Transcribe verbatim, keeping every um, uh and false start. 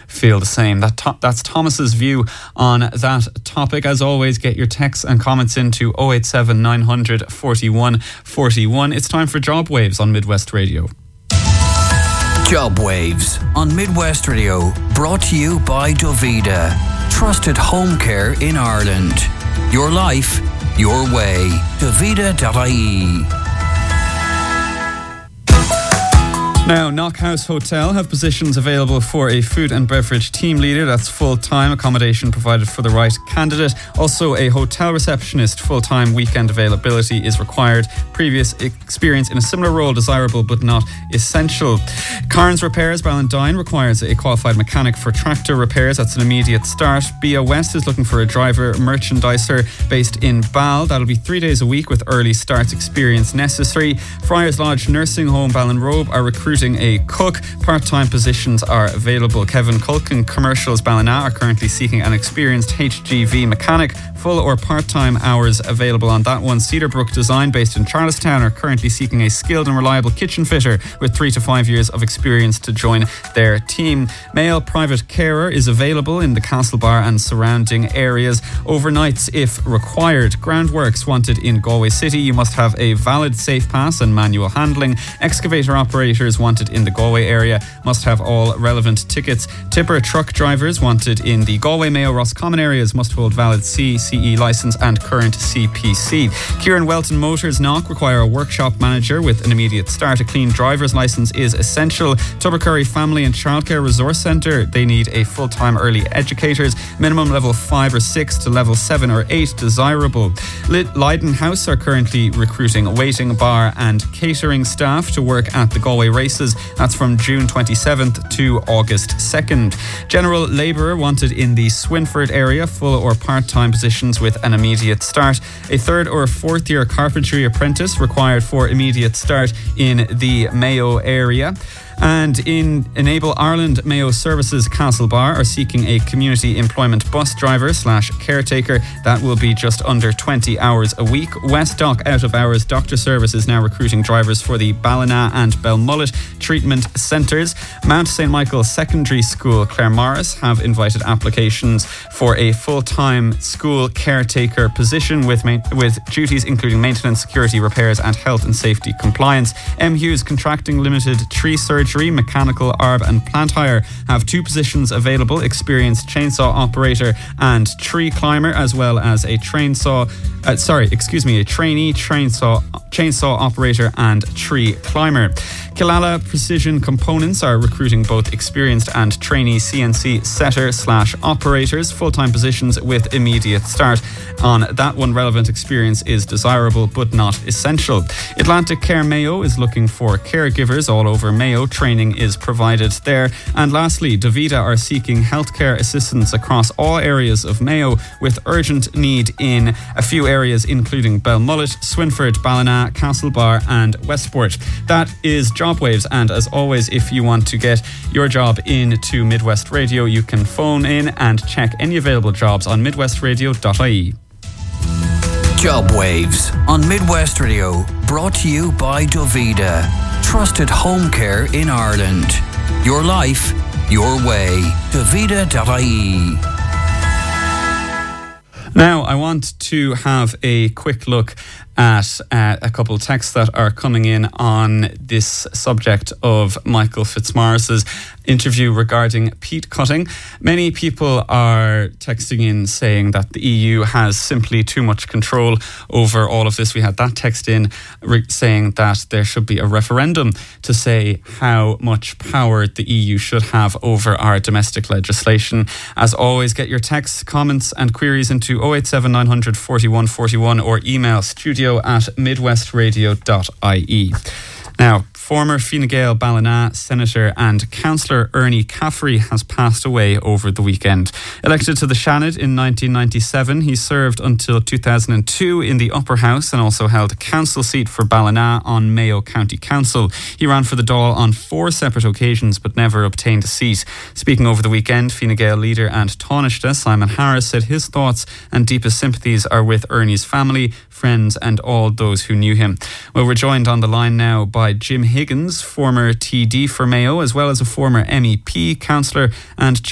feel the same. That to- That's Thomas's view on that topic. As always, get your texts and comments into oh eight seven nine hundred forty-one forty-one. It's time for Job Waves on Midwest Radio. Job Waves on Midwest Radio, brought to you by Dovida, trusted home care in Ireland. Your life, your way. Dovida dot I E. Now, Knockhouse Hotel have positions available for a food and beverage team leader. That's full-time, accommodation provided for the right candidate. Also, a hotel receptionist, full-time, weekend availability is required. Previous experience in a similar role desirable but not essential. Carnes Repairs, Ballandine, requires a qualified mechanic for tractor repairs. That's an immediate start. B A West is looking for a driver merchandiser based in Ball. That'll be three days a week with early starts experience necessary. Friars Lodge Nursing Home, Ballinrobe, are recruiting a cook. Part-time positions are available. Kevin Culkin Commercials Ballina are currently seeking an experienced H G V mechanic. Full or part-time hours available on that one. Cedarbrook Design, based in Charlestown, are currently seeking a skilled and reliable kitchen fitter with three to five years of experience to join their team. Male private carer is available in the Castlebar and surrounding areas. Overnights if required. Groundworks wanted in Galway City. You must have a valid safe pass and manual handling. Excavator operators wanted in the Galway area must have all relevant tickets. Tipper truck drivers wanted in the Galway, Mayo, Roscommon areas must hold valid C, C E licence and current C P C. Kieran Welton Motors Knock require a workshop manager with an immediate start. A clean driver's licence is essential. Tubbercurry Family and Childcare Resource Centre, they need a full-time early educators. Minimum level five or six to level seven or eight desirable. Leiden House are currently recruiting waiting bar and catering staff to work at the Galway races. That's from June twenty-seventh to August second. General labourer wanted in the Swinford area, full or part-time positions with an immediate start. A third or fourth year carpentry apprentice required for immediate start in the Mayo area. And in Enable Ireland, Mayo Services Castlebar are seeking a community employment bus driver slash caretaker. That will be just under twenty hours a week. West Dock Out of Hours Doctor Service is now recruiting drivers for the Ballina and Belmullet treatment centres. Mount Saint Michael Secondary School, Claremorris, have invited applications for a full-time school caretaker position with ma- with duties including maintenance, security, repairs and health and safety compliance. M. Hughes Contracting Limited, tree surgery, mechanical, arb and plant hire have two positions available: experienced chainsaw operator and tree climber, as well as a trainsaw uh, sorry excuse me a trainee chainsaw chainsaw operator and tree climber. Killala Precision Components are recruiting both experienced and trainee C N C setter slash operators, full-time positions with immediate start. On that one, relevant experience is desirable but not essential. Atlantic Care Mayo is looking for caregivers all over Mayo. Training is provided there. And lastly, Dovida are seeking healthcare assistance across all areas of Mayo with urgent need in a few areas including Belmullet, Swinford, Ballina, Castlebar and Westport. That is Job Waves, and as always, if you want to get your job into Midwest Radio, you can phone in and check any available jobs on midwest radio dot I E. Job Waves on Midwest Radio, brought to you by Dovida, trusted home care in Ireland. Your life, your way. Dovida dot I E. Now, I want to have a quick look at uh, a couple of texts that are coming in on this subject of Michael Fitzmaurice's interview regarding peat cutting. Many people are texting in saying that the E U has simply too much control over all of this. We had that text in re- saying that there should be a referendum to say how much power the E U should have over our domestic legislation. As always, get your texts, comments and queries into oh eight seven nine hundred forty-one forty-one or email studio at midwest radio dot I E. Now, former Fine Gael Ballina Senator and Councillor Ernie Caffrey has passed away over the weekend. Elected to the Seanad in nineteen ninety-seven, he served until two thousand two in the Upper House and also held a council seat for Ballina on Mayo County Council. He ran for the Dáil on four separate occasions but never obtained a seat. Speaking over the weekend, Fine Gael leader and Taoiseach Simon Harris said his thoughts and deepest sympathies are with Ernie's family, friends and all those who knew him. Well, we're joined on the line now by Jim Higgins, former T D for Mayo, as well as a former M E P, councillor and